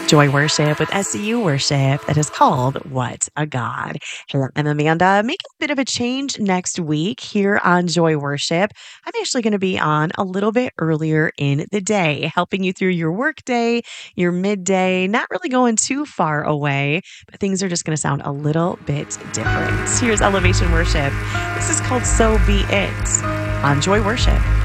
Joy Worship with SCU Worship that is called What a God. Hey, I'm Amanda. Making a bit of a change next week here on Joy Worship. I'm actually going to be on a little bit earlier in the day, helping you through your work day, your midday, not really going too far away, but things are just going to sound a little bit different. Here's Elevation Worship. This is called So Be It on Joy Worship.